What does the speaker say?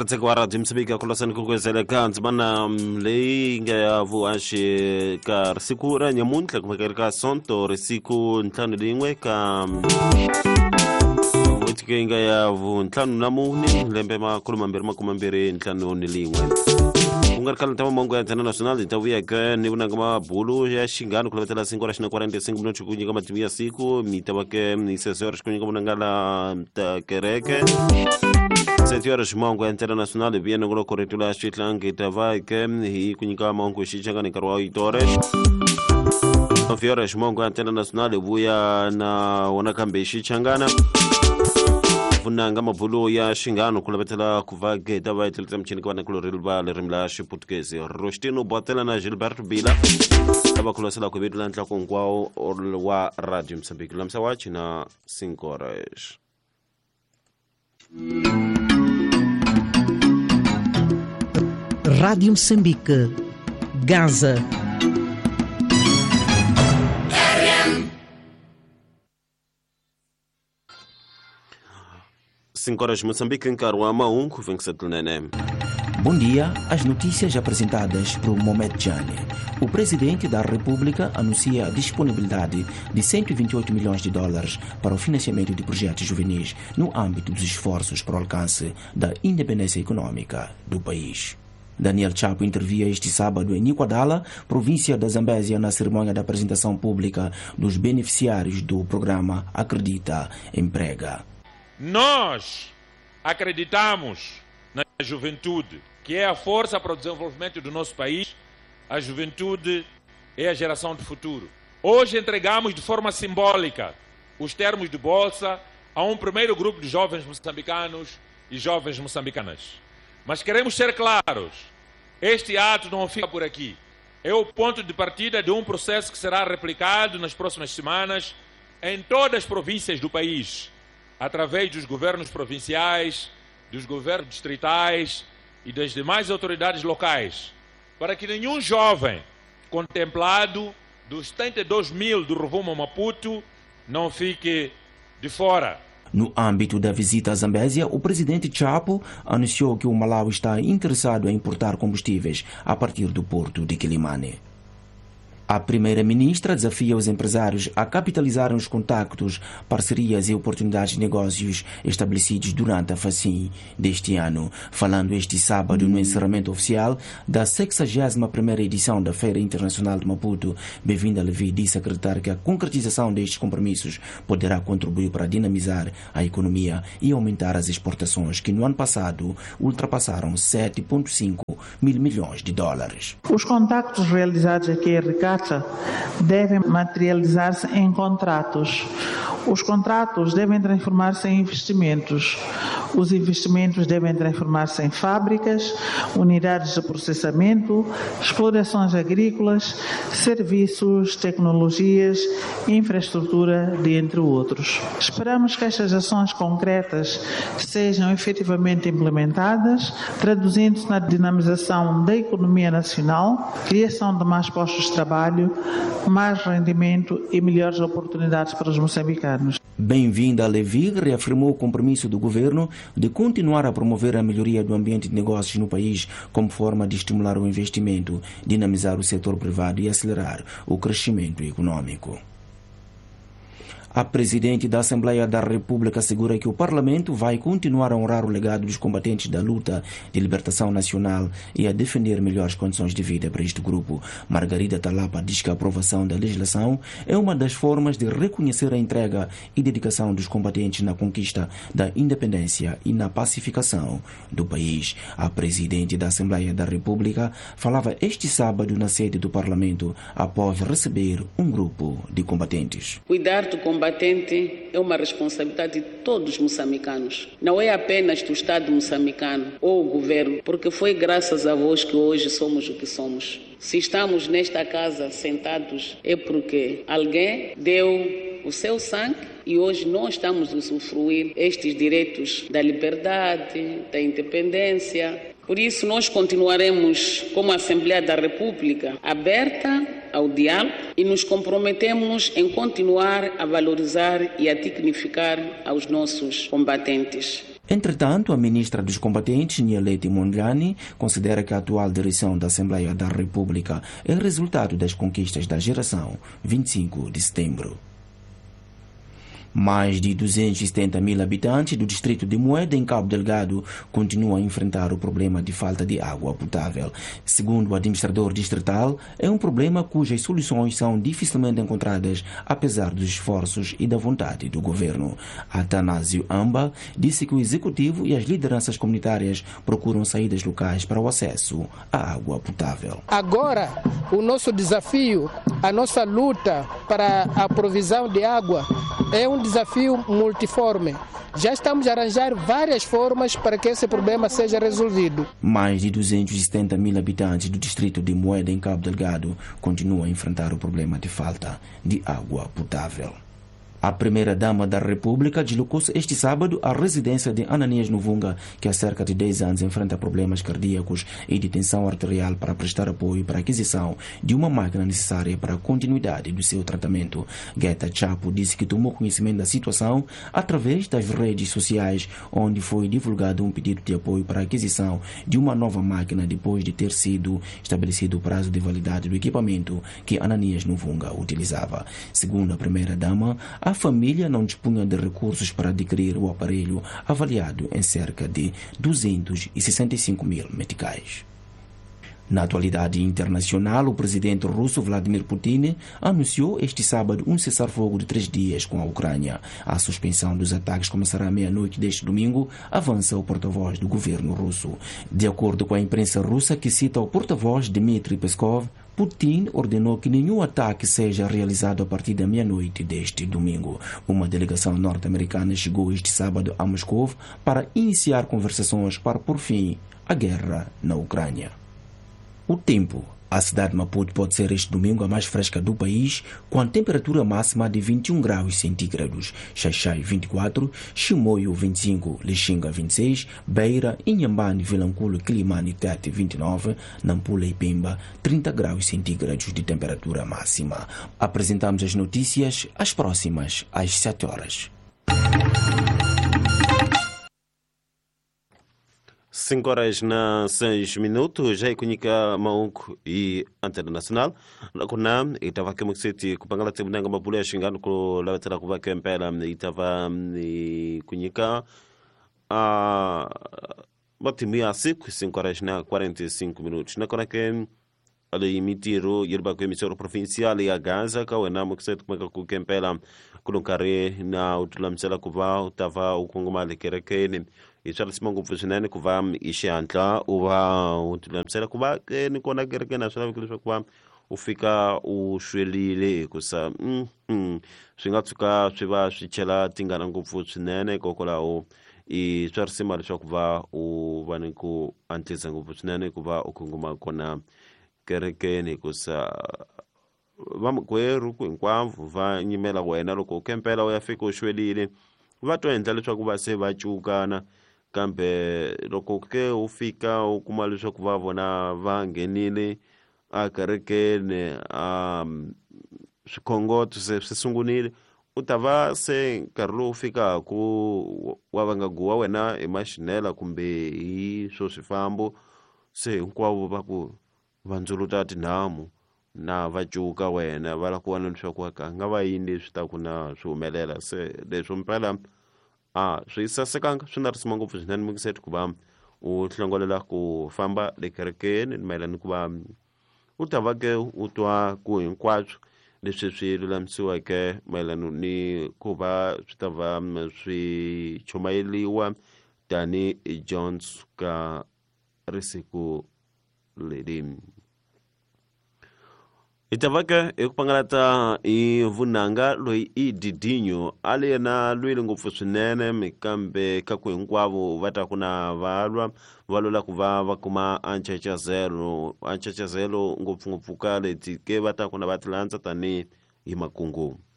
katseka wa radio Msambiki akulasani kukwezela kanzi mana leyi nga ya vuaxe ka risiku ra nyamuntlha kumeka ka sonto risiku ntlhanu rin'we ka n'weti nga ya vuntlhanu na mune lembe makulu mambirhi makumi mambirhi ntlhanu ni lin'we ku nga ri khala ntama mongo ya international ta vuyeke ni vunanga mabulu ya xingano ku lavetela singo ra xina 45 minutos ku nyika matimu ya siku mi ta vake ni sesora ku nyika vunanga la ta kereke Senhora Mongo Internacional viene con corretula Shitlang Tavake hi kunyika mongo shichanga ni karwa itore Senhora Mongo Internacional vuya na wanakambe shichangana vunanga mabulu ya xingano ku lavetela ku vage ta va tlelisa mchini kwa nakulo rilba le rimla shi portuguese Rostino Botela na Gilberto Bila aba kulosela ku vidula ntla konkwao wa radio Msambiki lamsa wachi na 5 horas Rádio Moçambique, Gaza. Cinco horas Moçambique, Caruama, vem que se Bom dia, as notícias apresentadas por Mohamed Jane. O presidente da República anuncia a disponibilidade de 128 milhões de dólares para o financiamento de projetos juvenis no âmbito dos esforços para o alcance da independência econômica do país. Daniel Chapo intervia este sábado em Niquadala, província da Zambésia, na cerimônia da apresentação pública dos beneficiários do programa Acredita Emprega. Nós acreditamos na juventude, que é a força para o desenvolvimento do nosso país. A juventude é a geração do futuro. Hoje entregamos de forma simbólica os termos de bolsa a um primeiro grupo de jovens moçambicanos e jovens moçambicanas. Mas queremos ser claros, este ato não fica por aqui. É o ponto de partida de um processo que será replicado nas próximas semanas em todas as províncias do país, através dos governos provinciais, dos governos distritais e das demais autoridades locais, para que nenhum jovem contemplado dos 72 mil do Rovuma Maputo não fique de fora. No âmbito da visita à Zambésia, o presidente Chapo anunciou que o Malawi está interessado em importar combustíveis a partir do porto de Quilimane. A primeira-ministra desafia os empresários a capitalizarem os contactos, parcerias e oportunidades de negócios estabelecidos durante a FACIM deste ano, falando este sábado no encerramento oficial da 61ª edição da Feira Internacional de Maputo. Bem-vinda Levi disse acreditar que a concretização destes compromissos poderá contribuir para dinamizar a economia e aumentar as exportações, que no ano passado ultrapassaram 7,5 mil milhões de dólares. Os contactos realizados aqui em Ricata devem materializar-se em contratos. Os contratos devem transformar-se em investimentos. Os investimentos devem transformar-se em fábricas, unidades de processamento, explorações agrícolas, serviços, tecnologias, infraestrutura, dentre outros. Esperamos que estas ações concretas sejam efetivamente implementadas, traduzindo-se na dinamização da economia nacional, criação de mais postos de trabalho, mais rendimento e melhores oportunidades para os moçambicanos. Bem-vinda, Levi reafirmou o compromisso do governo de continuar a promover a melhoria do ambiente de negócios no país como forma de estimular o investimento, dinamizar o setor privado e acelerar o crescimento econômico. A presidente da Assembleia da República assegura que o Parlamento vai continuar a honrar o legado dos combatentes da luta de libertação nacional e a defender melhores condições de vida para este grupo. Margarida Talapa diz que a aprovação da legislação é uma das formas de reconhecer a entrega e dedicação dos combatentes na conquista da independência e na pacificação do país. A presidente da Assembleia da República falava este sábado na sede do Parlamento após receber um grupo de combatentes. Cuidar do combatente é uma responsabilidade de todos os moçambicanos. Não é apenas do Estado moçambicano ou o governo, porque foi graças a vós que hoje somos o que somos. Se estamos nesta casa sentados é porque alguém deu o seu sangue e hoje nós estamos a usufruir estes direitos da liberdade, da independência. Por isso nós continuaremos como Assembleia da República aberta ao diálogo e nos comprometemos em continuar a valorizar e a dignificar aos nossos combatentes. Entretanto, a ministra dos Combatentes, Nielete Mondlane, considera que a atual direção da Assembleia da República é resultado das conquistas da geração 25 de setembro. Mais de 270 mil habitantes do distrito de Moeda, em Cabo Delgado, continuam a enfrentar o problema de falta de água potável. Segundo o administrador distrital, é um problema cujas soluções são dificilmente encontradas, apesar dos esforços e da vontade do governo. Atanásio Amba disse que o executivo e as lideranças comunitárias procuram saídas locais para o acesso à água potável. Agora, o nosso desafio, a nossa luta para a provisão de água é um desafio multiforme. Já estamos a arranjar várias formas para que esse problema seja resolvido. Mais de 270 mil habitantes do distrito de Moeda, em Cabo Delgado, continuam a enfrentar o problema de falta de água potável. A primeira-dama da República deslocou-se este sábado à residência de Ananias Novunga, que há cerca de 10 anos enfrenta problemas cardíacos e de tensão arterial, para prestar apoio para a aquisição de uma máquina necessária para a continuidade do seu tratamento. Guetta Chapo disse que tomou conhecimento da situação através das redes sociais, onde foi divulgado um pedido de apoio para a aquisição de uma nova máquina depois de ter sido estabelecido o prazo de validade do equipamento que Ananias Novunga utilizava. Segundo a primeira-dama, a família não dispunha de recursos para adquirir o aparelho, avaliado em cerca de 265 mil meticais. Na atualidade internacional, o presidente russo Vladimir Putin anunciou este sábado um cessar-fogo de 3 dias com a Ucrânia. A suspensão dos ataques começará à meia-noite deste domingo, avança o porta-voz do governo russo. De acordo com a imprensa russa, que cita o porta-voz Dmitry Peskov, Putin ordenou que nenhum ataque seja realizado a partir da meia-noite deste domingo. Uma delegação norte-americana chegou este sábado a Moscou para iniciar conversações para pôr fim à guerra na Ucrânia. O tempo. A cidade de Maputo pode ser este domingo a mais fresca do país, com a temperatura máxima de 21 graus centígrados. Xaixai 24, Chimoio 25, Lixinga 26, Beira, Inhambane, Vilanculo, Quilimane, Tete 29, Nampula e Pemba 30 graus centígrados de temperatura máxima. Apresentamos as notícias, as próximas às 7 horas. 5 horas na 6 minutos, já ikunyika maunku e Antena Nacional. Kuna itava kemo kiseti kupangala timu nanga mabulu ya shingano ko lawetera kuva kempela itava kunyika batimu ya siku 5 horas na 45 minutos. Na kona ke ali imitiro yirba ko emissora provincial ya Gaza ka wena mo kiseti kumeka ku kempela kulunkare na utulamsela kuva utava ukongomale kerekene isala simangu fusinane kuva ishantla uva utulamsela kuva ni kona kerekena sala vikilishwa kuva ufika ushwelile kusa swingatsuka swiva swichela tingana ngopfu swinene kokwalaho i swa risima leswaku va u va ni ku antlisa ngopfu swinene ku va u khunguma kona kerekeni kusa vamakwerhu hinkwavo va nyimela wena loko u kempela u ya fika u xwelile va to endla leswaku va se va cukana kambe loko ke u fika u kuma leswaku va vona va nghenile a kerekeni swikhongoto se swi sungunile u ta va se nkarhi lowu fikaku wa vangaguwa wena hi maxinela kumbe hi swo swifambo se hinkwavo va ku vandzuluta tinhamu na va cuka wena va la ku vona leswaku ka nga va yini leswi ta ku na swi humelela se leswi mpela swi sasekanga swi na risima ngopfu swinene mikiseti ku va u hlongolela ku famba le kerekeni mayelani ku va u ta va ke u twa ku hinkwaswo leswi swi lulamisiweke mayelana ni ku va swi ta va swi chumayeliwa tani Jones ka risiku leri itavaka ekupangalata i vunanga loyi i Didinho ali yena lwile ngopfu swinene mikambe ka ku hinkwavo va ta ku na valwa va lula ku va kuma ancecazelo ngopfungopfu ka leti ke va ta ku na va tilandza tani hi makungu